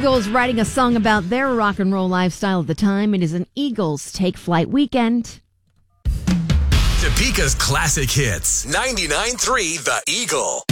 Eagles writing a song about their rock and roll lifestyle at the time. It is an Eagles Take Flight weekend. Topeka's classic hits. 99.3 The Eagle.